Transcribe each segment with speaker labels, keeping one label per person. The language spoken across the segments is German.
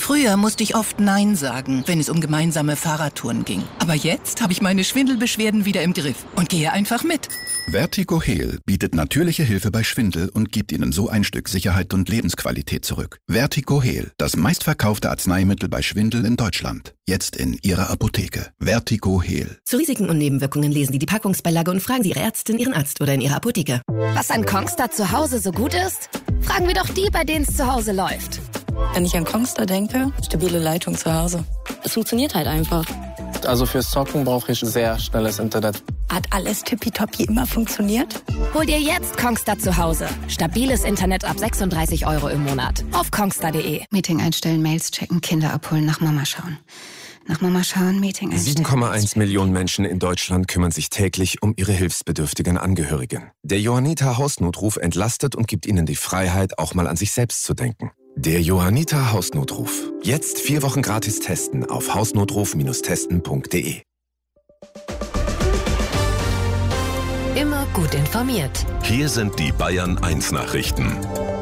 Speaker 1: Früher musste ich oft Nein sagen, wenn es um gemeinsame Fahrradtouren ging. Aber jetzt habe ich meine Schwindelbeschwerden wieder im Griff und gehe einfach mit.
Speaker 2: Vertigo Heal bietet natürliche Hilfe bei Schwindel und gibt Ihnen so ein Stück Sicherheit und Lebensqualität zurück. Vertigo Heal, das meistverkaufte Arzneimittel bei Schwindel in Deutschland. Jetzt in Ihrer Apotheke. Vertigo Heal.
Speaker 3: Zu Risiken und Nebenwirkungen lesen Sie die Packungsbeilage und fragen Sie Ihre Ärztin, Ihren Arzt oder in Ihrer Apotheke.
Speaker 4: Was an Kongstar zu Hause so gut ist? Fragen wir doch die, bei denen es zu Hause läuft.
Speaker 5: Wenn ich an Kongstar denke, stabile Leitung zu Hause. Es funktioniert halt einfach.
Speaker 6: Also fürs Zocken brauche ich sehr schnelles Internet.
Speaker 5: Hat alles tippitoppi immer funktioniert?
Speaker 4: Hol dir jetzt Kongstar zu Hause. Stabiles Internet ab 36 € im Monat. Auf kongstar.de.
Speaker 7: Meeting einstellen, Mails checken, Kinder abholen, nach Mama schauen. Nach Mama schauen, Meeting einstellen.
Speaker 8: 7,1 Millionen Menschen in Deutschland kümmern sich täglich um ihre hilfsbedürftigen Angehörigen. Der Johanniter Hausnotruf entlastet und gibt ihnen die Freiheit, auch mal an sich selbst zu denken. Der Johanniter Hausnotruf. Jetzt 4 Wochen gratis testen auf hausnotruf-testen.de.
Speaker 4: Immer gut informiert.
Speaker 9: Hier sind die Bayern 1 Nachrichten.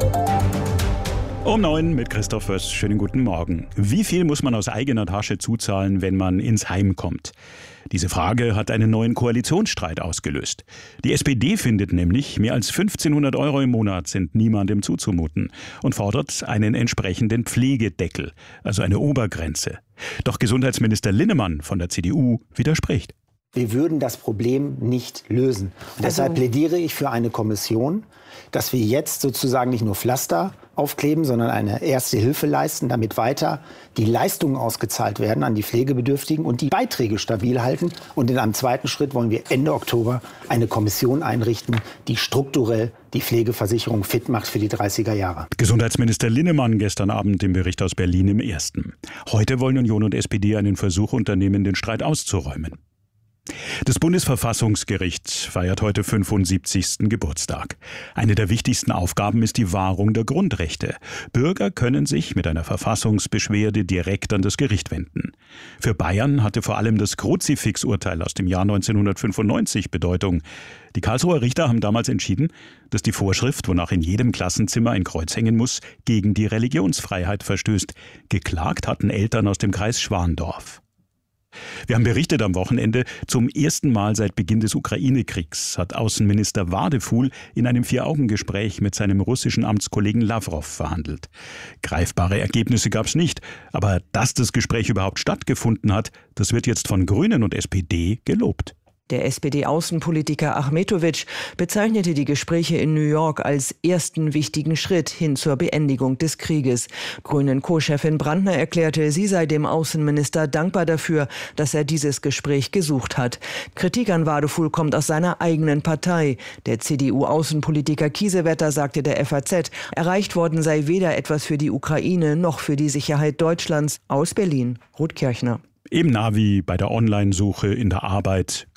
Speaker 10: Um 9 mit Christoph Wöss. Schönen guten Morgen. Wie viel muss man aus eigener Tasche zuzahlen, wenn man ins Heim kommt? Diese Frage hat einen neuen Koalitionsstreit ausgelöst. Die SPD findet nämlich, mehr als 1.500 € im Monat sind niemandem zuzumuten und fordert einen entsprechenden Pflegedeckel, also eine Obergrenze. Doch Gesundheitsminister Linnemann von der CDU widerspricht.
Speaker 11: Wir würden das Problem nicht lösen. Und deshalb plädiere ich für eine Kommission, dass wir jetzt sozusagen nicht nur Pflaster aufkleben, sondern eine erste Hilfe leisten, damit weiter die Leistungen ausgezahlt werden an die Pflegebedürftigen und die Beiträge stabil halten. Und in einem zweiten Schritt wollen wir Ende Oktober eine Kommission einrichten, die strukturell die Pflegeversicherung fit macht für die 30er Jahre.
Speaker 10: Gesundheitsminister Linnemann gestern Abend im Bericht aus Berlin im Ersten. Heute wollen Union und SPD einen Versuch unternehmen, den Streit auszuräumen. Das Bundesverfassungsgericht feiert heute 75. Geburtstag. Eine der wichtigsten Aufgaben ist die Wahrung der Grundrechte. Bürger können sich mit einer Verfassungsbeschwerde direkt an das Gericht wenden. Für Bayern hatte vor allem das Kruzifix-Urteil aus dem Jahr 1995 Bedeutung. Die Karlsruher Richter haben damals entschieden, dass die Vorschrift, wonach in jedem Klassenzimmer ein Kreuz hängen muss, gegen die Religionsfreiheit verstößt. Geklagt hatten Eltern aus dem Kreis Schwandorf. Wir haben berichtet am Wochenende, zum ersten Mal seit Beginn des Ukraine-Kriegs hat Außenminister Wadefuhl in einem 4-Augen-Gespräch mit seinem russischen Amtskollegen Lawrow verhandelt. Greifbare Ergebnisse gab es nicht, aber dass das Gespräch überhaupt stattgefunden hat, das wird jetzt von Grünen und SPD gelobt.
Speaker 12: Der SPD-Außenpolitiker Achmetovic bezeichnete die Gespräche in New York als ersten wichtigen Schritt hin zur Beendigung des Krieges. Grünen-Co-Chefin Brandner erklärte, sie sei dem Außenminister dankbar dafür, dass er dieses Gespräch gesucht hat. Kritik an Wadefuhl kommt aus seiner eigenen Partei. Der CDU-Außenpolitiker Kiesewetter sagte der FAZ, erreicht worden sei weder etwas für die Ukraine noch für die Sicherheit Deutschlands. Aus Berlin, Ruth Kirchner.
Speaker 10: Im Navi, bei der Online-Suche, in der Arbeit.